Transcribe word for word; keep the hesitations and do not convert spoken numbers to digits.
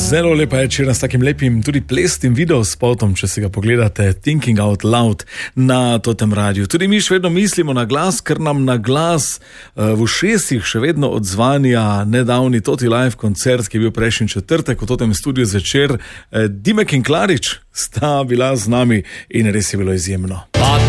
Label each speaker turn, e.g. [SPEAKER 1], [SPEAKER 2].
[SPEAKER 1] Zelo lepa je včeraj s takim lepim, tudi plesnim videospotom, če si ga pogledate, Thinking Out Loud na Totem Radiu. Tudi mi še vedno mislimo na glas, ker nam na glas uh, v ušesih še vedno odzvanja nedavni Toti Live koncert, ki je bil prejšnji četrtek v Totem studiu zvečer. Uh, Dimek in Klarič sta bila z nami in res je bilo izjemno.